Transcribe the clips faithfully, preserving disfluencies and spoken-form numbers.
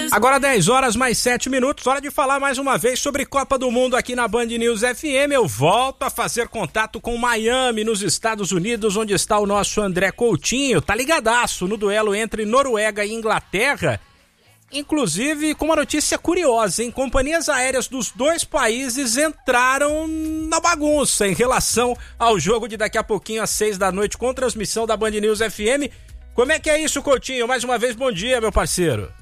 Agora dez horas mais sete minutos, hora de falar mais uma vez sobre Copa do Mundo aqui na Band News F M. Eu volto a fazer contato com Miami, nos Estados Unidos, onde está o nosso André Coutinho. Tá ligadaço no duelo entre Noruega e Inglaterra. Inclusive, com uma notícia curiosa, hein? Companhias aéreas dos dois países entraram na bagunça em relação ao jogo de daqui a pouquinho às seis da noite com transmissão da Band News F M. Como é que é isso, Coutinho? Mais uma vez, bom dia, meu parceiro.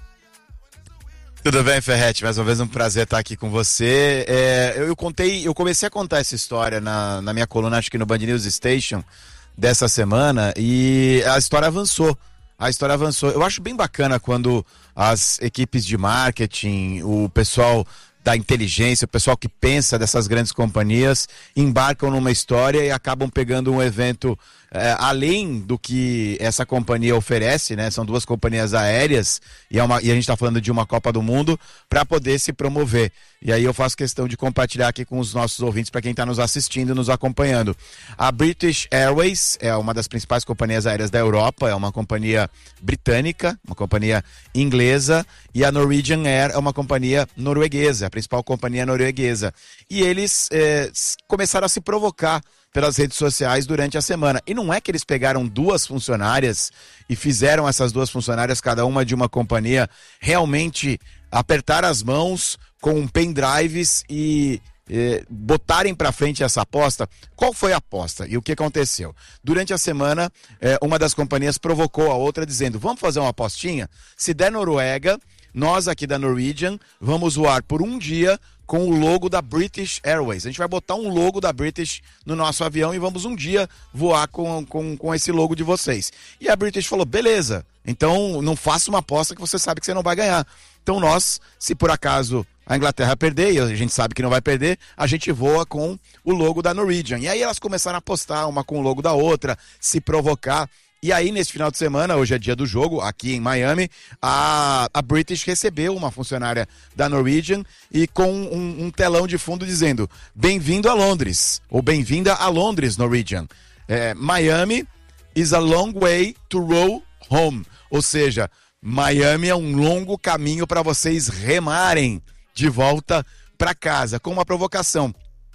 Tudo bem, Ferretti? Mais uma vez um prazer estar aqui com você. É, eu, eu contei, eu comecei a contar essa história na, na minha coluna, acho que no Band News Station dessa semana, e a história avançou. A história avançou. Eu acho bem bacana quando as equipes de marketing, o pessoal da inteligência, o pessoal que pensa dessas grandes companhias, embarcam numa história e acabam pegando um evento é, além do que essa companhia oferece, né? São duas companhias aéreas e, é uma, e a gente está falando de uma Copa do Mundo para poder se promover. E aí eu faço questão de compartilhar aqui com os nossos ouvintes, para quem está nos assistindo, nos acompanhando. A British Airways é uma das principais companhias aéreas da Europa, é uma companhia britânica, uma companhia inglesa, e a Norwegian Air é uma companhia norueguesa, a principal companhia norueguesa. E eles é, começaram a se provocar pelas redes sociais durante a semana. E não é que eles pegaram duas funcionárias e fizeram essas duas funcionárias, cada uma de uma companhia, realmente apertar as mãos com pendrives e eh, botarem para frente essa aposta. Qual foi a aposta e o que aconteceu? Durante a semana, eh, uma das companhias provocou a outra dizendo: vamos fazer uma apostinha? Se der Noruega, nós aqui da Norwegian vamos voar por um dia com o logo da British Airways. A gente vai botar um logo da British no nosso avião e vamos um dia voar com, com, com esse logo de vocês. E a British falou: beleza, então não faça uma aposta que você sabe que você não vai ganhar. Então nós, se por acaso a Inglaterra perder, e a gente sabe que não vai perder, a gente voa com o logo da Norwegian. E aí elas começaram a apostar uma com o logo da outra, se provocar. E aí, nesse final de semana, hoje é dia do jogo, aqui em Miami, a, a British recebeu uma funcionária da Norwegian e com um, um telão de fundo dizendo: bem-vindo a Londres, ou bem-vinda a Londres, Norwegian. É, Miami is a long way to row home. Ou seja, Miami é um longo caminho para vocês remarem de volta para casa, com uma provocação.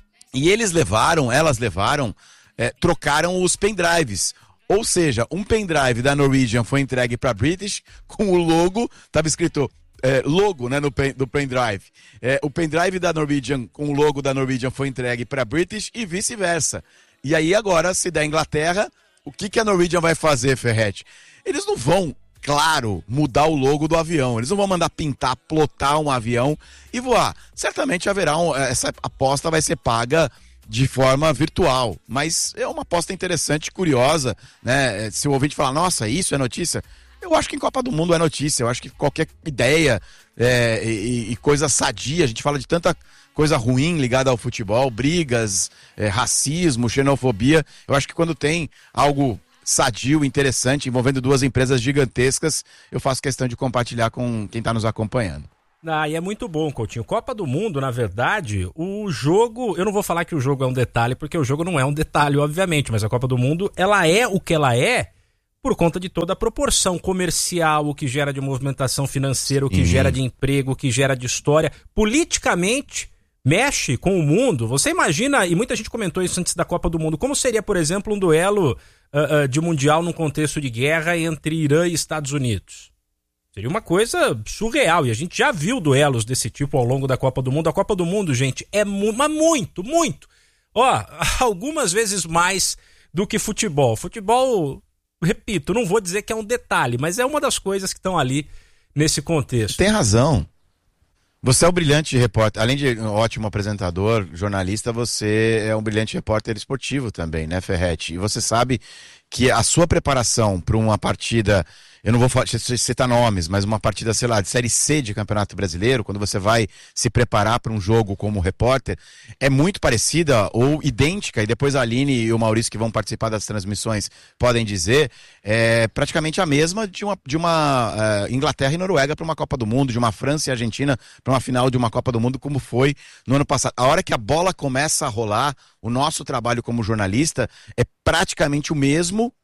E eles levaram, elas levaram, é, trocaram os pendrives. Ou seja, um pendrive da Norwegian foi entregue para a British com o logo, estava escrito é, logo, né, no pen, do pendrive. É, o pendrive da Norwegian com o logo da Norwegian foi entregue para a British e vice-versa. E aí agora, se der Inglaterra, o que, que a Norwegian vai fazer, Ferretti? Eles não vão, claro, mudar o logo do avião. Eles não vão mandar pintar, plotar um avião e voar. Certamente haverá um, essa aposta vai ser paga de forma virtual, mas é uma aposta interessante, curiosa, né? Se o ouvinte falar: nossa, isso é notícia, eu acho que em Copa do Mundo é notícia. Eu acho que qualquer ideia é, e, e coisa sadia, a gente fala de tanta coisa ruim ligada ao futebol, brigas, é, racismo, xenofobia. Eu acho que quando tem algo sadio, interessante, envolvendo duas empresas gigantescas, eu faço questão de compartilhar com quem está nos acompanhando. Ah, e é muito bom, Coutinho. Copa do Mundo, na verdade, o jogo... Eu não vou falar que o jogo é um detalhe, porque o jogo não é um detalhe, obviamente, mas a Copa do Mundo, ela é o que ela é por conta de toda a proporção comercial, o que gera de movimentação financeira, o que uhum. gera de emprego, o que gera de história. Politicamente, mexe com o mundo. Você imagina, e muita gente comentou isso antes da Copa do Mundo, como seria, por exemplo, um duelo uh, uh, de mundial num contexto de guerra entre Irã e Estados Unidos? Seria uma coisa surreal, e a gente já viu duelos desse tipo ao longo da Copa do Mundo. A Copa do Mundo, gente, é mu- mas muito, muito. Ó, algumas vezes mais do que futebol. Futebol, repito, não vou dizer que é um detalhe, mas é uma das coisas que estão ali nesse contexto. Tem razão. Você é um brilhante repórter, além de um ótimo apresentador, jornalista, você é um brilhante repórter esportivo também, né, Ferretti? E você sabe que a sua preparação para uma partida, eu não vou falar, citar nomes, mas uma partida, sei lá, de Série C de Campeonato Brasileiro, quando você vai se preparar para um jogo como repórter, é muito parecida ou idêntica, e depois a Aline e o Maurício, que vão participar das transmissões, podem dizer, é praticamente a mesma de uma, de uma uh, Inglaterra e Noruega para uma Copa do Mundo, de uma França e Argentina para uma final de uma Copa do Mundo, como foi no ano passado. A hora que a bola começa a rolar, o nosso trabalho como jornalista é praticamente o mesmo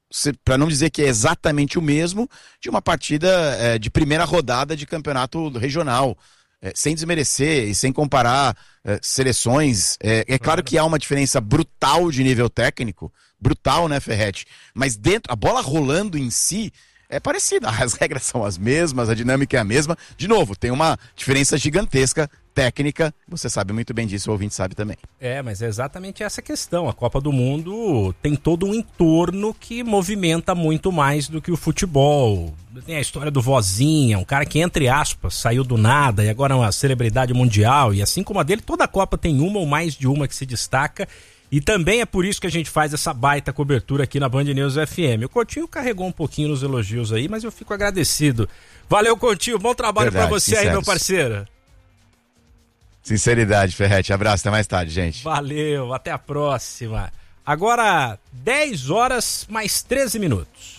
para não dizer que é exatamente o mesmo, de uma partida é, de primeira rodada de campeonato regional. É, sem desmerecer e sem comparar é, seleções. É, é claro que há uma diferença brutal de nível técnico, brutal, né, Ferretti? Mas dentro, a bola rolando em si é parecida. As regras são as mesmas, a dinâmica é a mesma. De novo, tem uma diferença gigantesca técnica. Você sabe muito bem disso, o ouvinte sabe também. É, mas é exatamente essa questão. A Copa do Mundo tem todo um entorno que movimenta muito mais do que o futebol. Tem a história do Vozinha, um cara que, entre aspas, saiu do nada e agora é uma celebridade mundial. E assim como a dele, toda a Copa tem uma ou mais de uma que se destaca. E também é por isso que a gente faz essa baita cobertura aqui na Band News F M. O Coutinho carregou um pouquinho nos elogios aí, mas eu fico agradecido. Valeu, Coutinho. Bom trabalho para você sinceros. Aí, meu parceiro. Sinceridade, Ferretti. Abraço, até mais tarde, gente. Valeu, até a próxima. Agora, dez horas mais treze minutos.